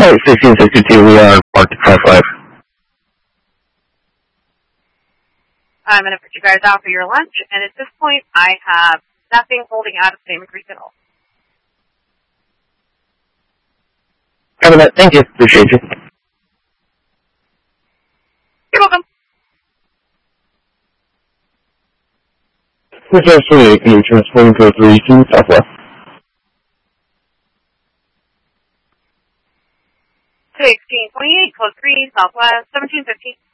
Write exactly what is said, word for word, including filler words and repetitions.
Alright, sixteen sixty-two, we are parked at five five. I'm going to put you guys out for your lunch, and at this point, I have nothing holding out of Salmon Creek at all. Cover that. Thank you. Appreciate you. You're welcome. This is twenty-eight, can you transport code three two Southwest? sixteen twenty-eight, code three, Southwest, seventeen fifteen.